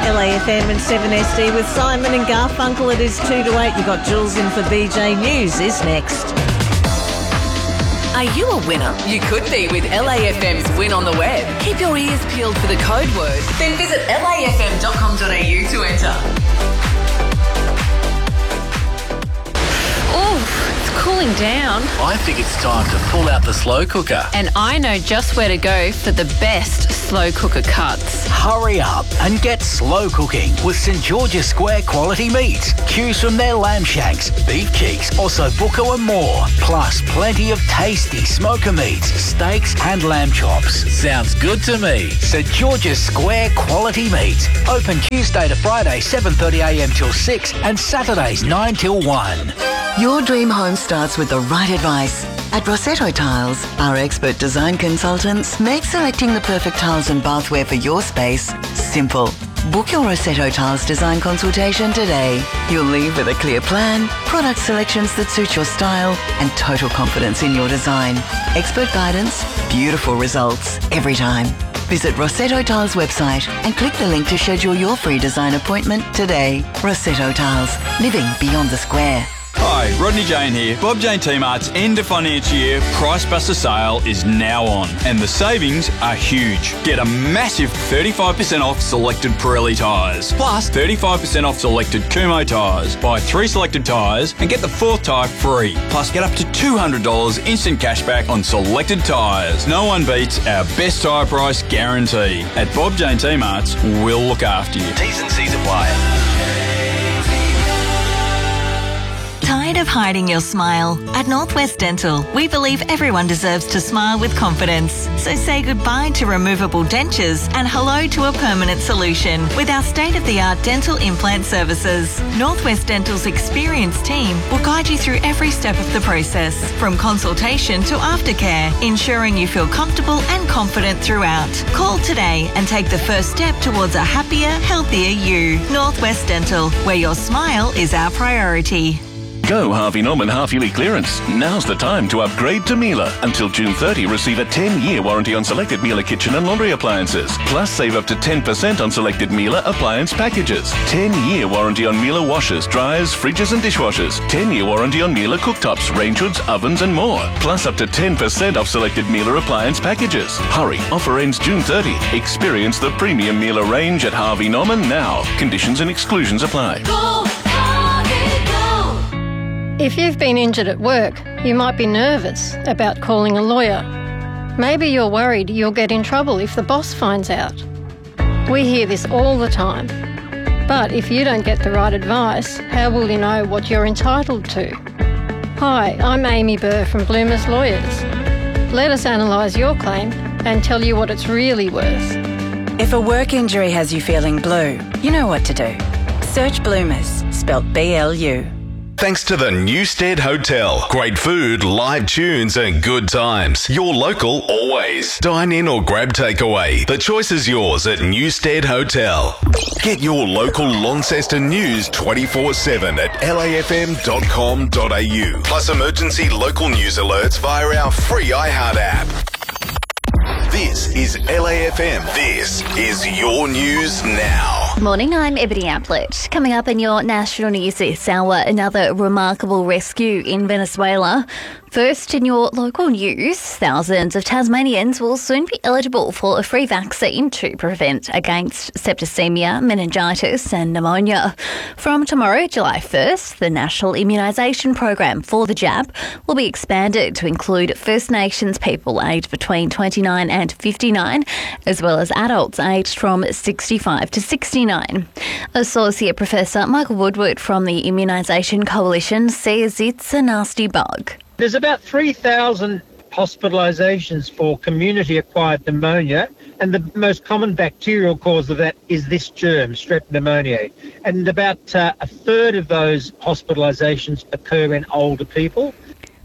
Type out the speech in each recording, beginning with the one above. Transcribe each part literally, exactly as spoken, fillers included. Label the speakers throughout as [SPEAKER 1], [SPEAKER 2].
[SPEAKER 1] L A F M and seven S D with Simon and Garfunkel. It is two to eight. You've got Jules in for B J. News is next.
[SPEAKER 2] Are you a winner? You could be with L A F M's Win on the Web. Keep your ears peeled for the code word. Then visit L A F M dot com dot A U to enter.
[SPEAKER 3] Oh, it's cooling down.
[SPEAKER 4] I think it's time to pull out the slow cooker.
[SPEAKER 3] And I know just where to go for the best slow cooker cuts.
[SPEAKER 4] Hurry up and get slow cooking with St George's Square quality meats. Choose from their lamb shanks, beef cheeks, ossobuco and more. Plus plenty of tasty smoker meats, steaks and lamb chops. Sounds good to me. St George's Square quality meats. Open Tuesday to Friday seven thirty a m till six and Saturdays nine till one.
[SPEAKER 5] Your dream home starts with the right advice. At Rossetto Tiles, our expert design consultants make selecting the perfect tiles and bathware for your space simple. Book your Rossetto Tiles design consultation today. You'll leave with a clear plan, product selections that suit your style, and total confidence in your design. Expert guidance, beautiful results every time. Visit Rossetto Tiles website and click the link to schedule your free design appointment today. Rossetto Tiles, living beyond the square.
[SPEAKER 6] Hi, Rodney Jane here. Bob Jane T-Mart's end of financial year Price Buster sale is now on and the savings are huge. Get a massive thirty-five percent off selected Pirelli tyres, plus thirty-five percent off selected Kumho tyres. Buy three selected tyres and get the fourth tyre free. Plus get up to two hundred dollars instant cashback on selected tyres. No one beats our best tyre price guarantee. At Bob Jane T-Mart's, we'll look after you.
[SPEAKER 4] T's and C's apply.
[SPEAKER 7] Tired of hiding your smile? At Northwest Dental, we believe everyone deserves to smile with confidence. So say goodbye to removable dentures and hello to a permanent solution with our state-of-the-art dental implant services. Northwest Dental's experienced team will guide you through every step of the process, from consultation to aftercare, ensuring you feel comfortable and confident throughout. Call today and take the first step towards a happier, healthier you. Northwest Dental, where your smile is our priority.
[SPEAKER 8] Go Harvey Norman half-yearly clearance. Now's the time to upgrade to Miele. Until June thirtieth, receive a ten-year warranty on selected Miele kitchen and laundry appliances. Plus, save up to ten percent on selected Miele appliance packages. ten-year warranty on Miele washers, dryers, fridges and dishwashers. ten-year warranty on Miele cooktops, range hoods, ovens and more. Plus, up to ten percent off selected Miele appliance packages. Hurry, offer ends June thirtieth. Experience the premium Miele range at Harvey Norman now. Conditions and exclusions apply.
[SPEAKER 3] Go, Harvey, go! If you've been injured at work, you might be nervous about calling a lawyer. Maybe you're worried you'll get in trouble if the boss finds out. We hear this all the time. But if you don't get the right advice, how will you know what you're entitled to? Hi, I'm Amy Burr from Bloomers Lawyers. Let us analyse your claim and tell you what it's really worth.
[SPEAKER 9] If a work injury has you feeling blue, you know what to do. Search Bloomers, spelt B L U.
[SPEAKER 10] Thanks to the Newstead Hotel. Great food, live tunes and good times. Your local always. Dine in or grab takeaway. The choice is yours at Newstead Hotel. Get your local Launceston news twenty-four seven at L A F M dot com dot A U. Plus emergency local news alerts via our free iHeart app. This is L A F M. This is your news now.
[SPEAKER 11] Morning, I'm Ebony Amplet. Coming up in your national news this hour, another remarkable rescue in Venezuela. First, in your local news, thousands of Tasmanians will soon be eligible for a free vaccine to prevent against septicemia, meningitis and pneumonia. From tomorrow, July first, the national immunisation program for the jab will be expanded to include First Nations people aged between twenty-nine and fifty-nine, as well as adults aged from sixty-five to sixty-nine. Associate Professor Michael Woodward from the Immunisation Coalition says it's a nasty bug.
[SPEAKER 12] There's about three thousand hospitalisations for community-acquired pneumonia, and the most common bacterial cause of that is this germ, Strep pneumoniae. And about uh, a third of those hospitalisations occur in older people.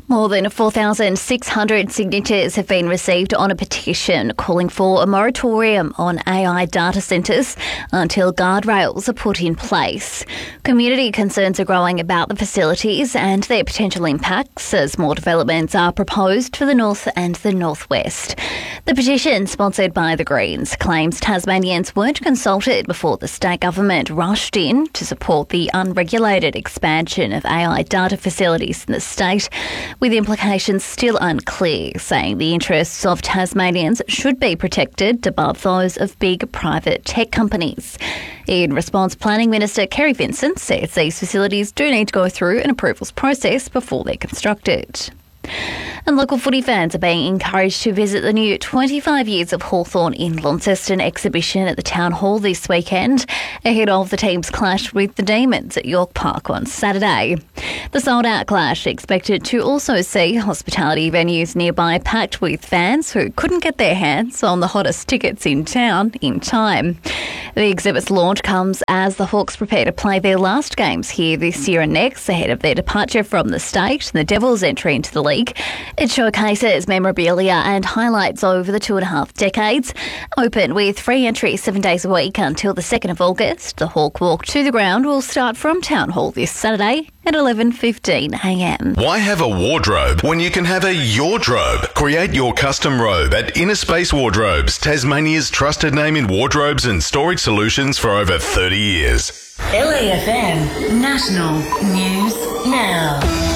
[SPEAKER 11] More than four thousand six hundred signatures have been received on a petition calling for a moratorium on A I data centres until guardrails are put in place. Community concerns are growing about the facilities and their potential impacts as more developments are proposed for the north and the northwest. The petition, sponsored by the Greens, claims Tasmanians weren't consulted before the state government rushed in to support the unregulated expansion of A I data facilities in the state, with implications still unclear, saying the interests of Tasmanians should be protected above those of big private tech companies. In response, Planning Minister Kerry Vincent says these facilities do need to go through an approvals process before they're constructed. And local footy fans are being encouraged to visit the new twenty-five Years of Hawthorn in Launceston exhibition at the Town Hall this weekend, ahead of the team's clash with the Demons at York Park on Saturday. The sold-out clash expected to also see hospitality venues nearby packed with fans who couldn't get their hands on the hottest tickets in town in time. The exhibit's launch comes as the Hawks prepare to play their last games here this year and next, ahead of their departure from the state and the Devils' entry into the league. It showcases memorabilia and highlights over the two and a half decades. Open with free entry seven days a week until the second of August. The Hawk Walk to the ground will start from Town Hall this Saturday at eleven fifteen a m.
[SPEAKER 10] Why have a wardrobe when you can have a Yordrobe? Create your custom robe at Inner Space Wardrobes, Tasmania's trusted name in wardrobes and storage solutions for over thirty years.
[SPEAKER 2] L A F M National News Now.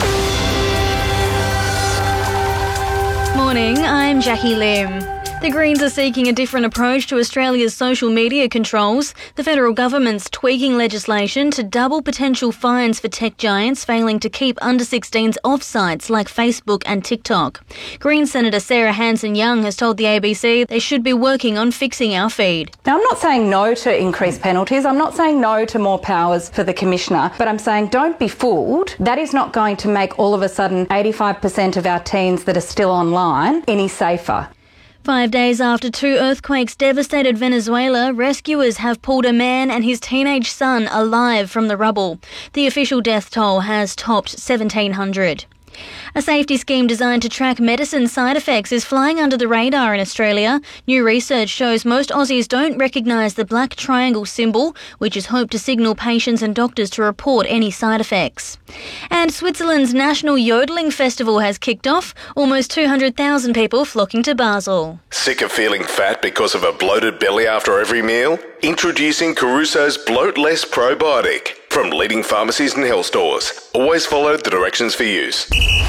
[SPEAKER 13] Morning, I'm Jackie Lim. The Greens are seeking a different approach to Australia's social media controls. The federal government's tweaking legislation to double potential fines for tech giants failing to keep under sixteens off sites like Facebook and TikTok. Green Senator Sarah Hanson-Young has told the A B C they should be working on fixing our feed.
[SPEAKER 14] Now, I'm not saying no to increased penalties. I'm not saying no to more powers for the Commissioner, but I'm saying don't be fooled. That is not going to make all of a sudden eighty-five percent of our teens that are still online any safer.
[SPEAKER 13] Five days after two earthquakes devastated Venezuela, rescuers have pulled a man and his teenage son alive from the rubble. The official death toll has topped seventeen hundred. A safety scheme designed to track medicine side effects is flying under the radar in Australia. New research shows most Aussies don't recognise the black triangle symbol, which is hoped to signal patients and doctors to report any side effects. And Switzerland's National Yodeling Festival has kicked off, almost two hundred thousand people flocking to Basel.
[SPEAKER 10] Sick of feeling fat because of a bloated belly after every meal? Introducing Caruso's Bloat Less Probiotic. From leading pharmacies and health stores. Always follow the directions for use.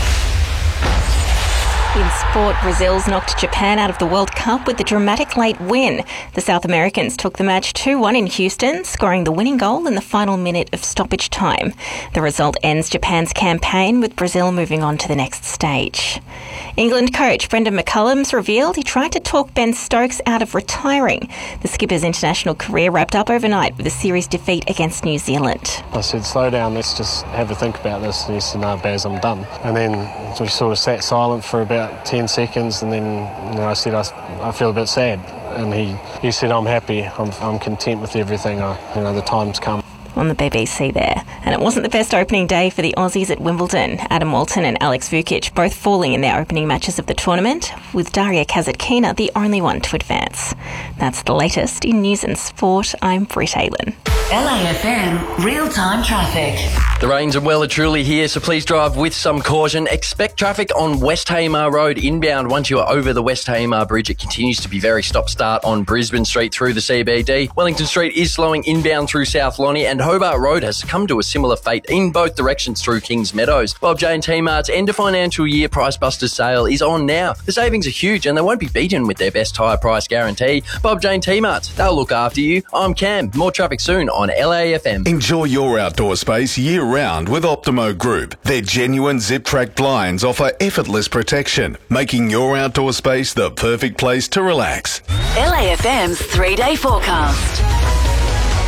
[SPEAKER 15] In sport, Brazil's knocked Japan out of the World Cup with a dramatic late win. The South Americans took the match two one in Houston, scoring the winning goal in the final minute of stoppage time. The result ends Japan's campaign, with Brazil moving on to the next stage. England coach Brendan McCullum's revealed he tried to talk Ben Stokes out of retiring. The skipper's international career wrapped up overnight with a series defeat against New Zealand.
[SPEAKER 16] I said, slow down, let's just have a think about this. And he said, no, Baz, I'm done. And then we sort of sat silent for about ten seconds, and then you know, I said, I, I feel a bit sad. And he, he said, I'm happy, I'm, I'm content with everything, I, you know, the time's come.
[SPEAKER 15] On the B B C there. And it wasn't the best opening day for the Aussies at Wimbledon. Adam Walton and Alex Vukic both falling in their opening matches of the tournament, with Daria Kasatkina the only one to advance. That's the latest in news and sport. I'm Britt Aylen.
[SPEAKER 2] L A F M real-time traffic.
[SPEAKER 17] The rains are well and truly here, so please drive with some caution. Expect traffic on West Haymar Road inbound. Once you are over the West Haymar Bridge, it continues to be very stop-start on Brisbane Street through the C B D. Wellington Street is slowing inbound through South Lonnie, and Hobart Road has succumbed to a similar fate in both directions through Kings Meadows. Bob J and T-Mart's end of financial year Price Busters sale is on now. The savings are huge and they won't be beaten with their best tyre price guarantee. Bob J and T-Mart's, they'll look after you. I'm Cam. More traffic soon on L A F M.
[SPEAKER 10] Enjoy your outdoor space year-round with Optimo Group. Their genuine zip-track blinds offer effortless protection, making your outdoor space the perfect place to relax.
[SPEAKER 2] L A F M's three-day forecast.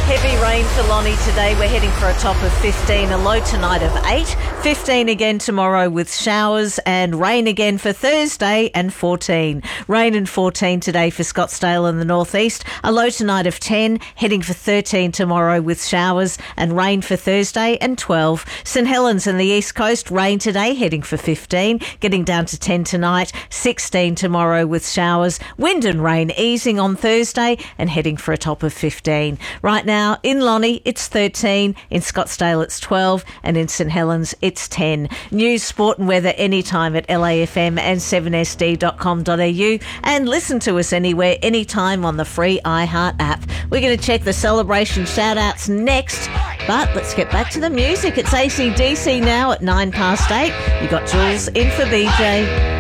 [SPEAKER 1] Heavy rain for Lonnie today. We're heading for a top of fifteen, a low tonight of eight. fifteen again tomorrow with showers and rain again for Thursday and fourteen. Rain and fourteen today for Scottsdale and the northeast. A low tonight of ten, heading for thirteen tomorrow with showers and rain for Thursday and twelve. St Helens and the east coast, rain today, heading for fifteen, getting down to ten tonight, sixteen tomorrow with showers. Wind and rain easing on Thursday and heading for a top of fifteen. Right now, in Lonnie, it's thirteen, in Scottsdale it's twelve, and in St Helens it's ten. News, sport and weather anytime at L A F M and seven S D dot com dot A U, and listen to us anywhere, anytime on the free iHeart app. We're going to check the celebration shout-outs next, but let's get back to the music. It's A C D C now at nine past eight. You got Jules in for B J.